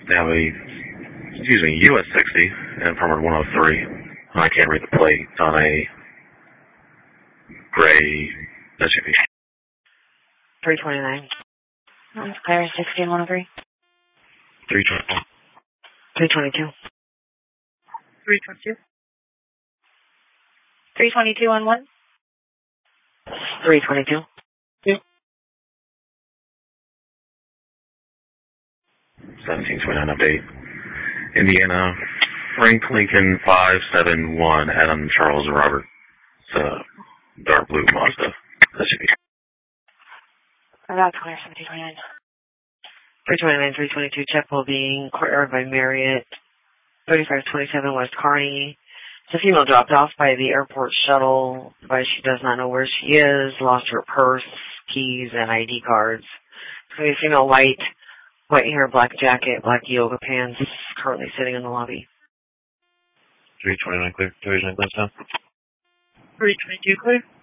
They have US 60 and permit 103. I can't read the plate. It's on a gray SUV. 329. That's clear, 60 and 103. 320. 322. 322. 322 on 1. 322. Yep. 1729 update. Indiana, Frank Lincoln 571, Adam Charles Robert. It's a dark blue Mazda SUV. About 1729. 329, 322. Check will be courtyard by Marriott. 3527 West Kearney. It's a female dropped off by the airport shuttle, but she does not know where she is, lost her purse, keys, and ID cards. It's going to be a female, white hair, black jacket, black yoga pants, currently sitting in the lobby. 329 clear. 329 clear. 322 clear.